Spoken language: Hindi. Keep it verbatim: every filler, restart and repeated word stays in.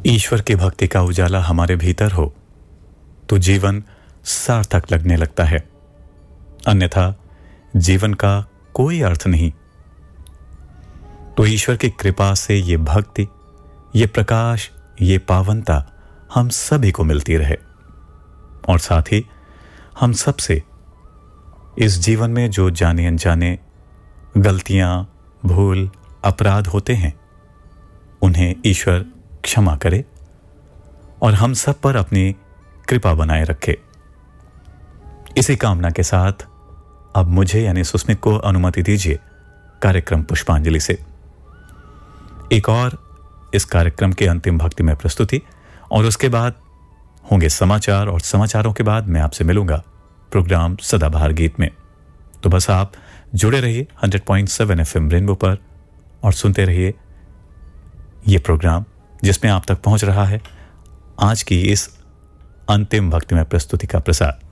ईश्वर की भक्ति का उजाला हमारे भीतर हो तो जीवन सार्थक लगने लगता है, अन्यथा जीवन का कोई अर्थ नहीं। तो ईश्वर की कृपा से ये भक्ति, ये प्रकाश, ये पावनता हम सभी को मिलती रहे और साथ ही हम सबसे इस जीवन में जो जाने अनजाने गलतियां, भूल, अपराध होते हैं उन्हें ईश्वर क्षमा करे और हम सब पर अपनी कृपा बनाए रखे। इसी कामना के साथ अब मुझे यानी सुस्मित को अनुमति दीजिए कार्यक्रम पुष्पांजलि से एक और इस कार्यक्रम के अंतिम भक्ति में प्रस्तुति, और उसके बाद होंगे समाचार और समाचारों के बाद मैं आपसे मिलूंगा प्रोग्राम सदाबहार गीत में। तो बस आप जुड़े रहिए hundred point seven FM rainbow पर और सुनते रहिए ये प्रोग्राम जिसमें आप तक पहुंच रहा है आज की इस अंतिम भक्ति में प्रस्तुति का प्रसार।